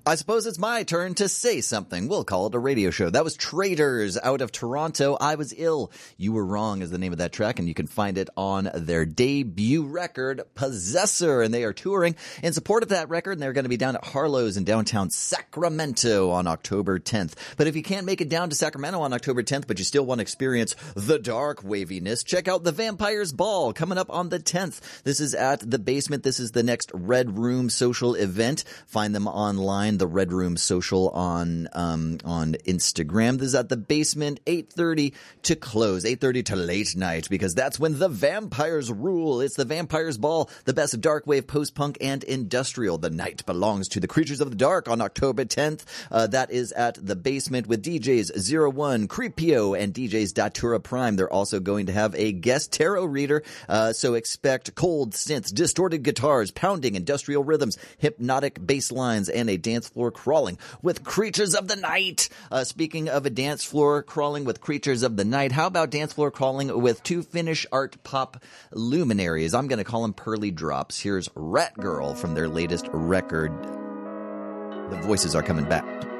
I suppose it's my turn to say something. We'll call it a radio show. That was Traitors out of Toronto. I Was Ill. You Were Wrong is the name of that track, and you can find it on their debut record, Possessor. And they are touring in support of that record, and they're going to be down at Harlow's in downtown Sacramento on October 10th. But if you can't make it down to Sacramento on October 10th, but you still want to experience the dark waviness, check out the Vampires Ball coming up on the 10th. This is at the Basement. This is the next Red Room social event. Find them online. The Red Room Social on Instagram. This is at the Basement, 8:30 to close, 8:30 to late night, because that's when the vampires rule. It's the Vampires Ball, the best of dark wave, post-punk, and industrial. The night belongs to the Creatures of the Dark on October 10th. That is at the Basement with DJs 01, Creepio, and DJs Datura Prime. They're also going to have a guest tarot reader, so expect cold synths, distorted guitars, pounding industrial rhythms, hypnotic bass lines, and a dance floor crawling with Creatures of the Night. Speaking of a dance floor crawling with Creatures of the Night, how about dance floor crawling with two Finnish art pop luminaries? I'm going to call them Pearly Drops. Here's Rat Girl from their latest record. The voices are coming back.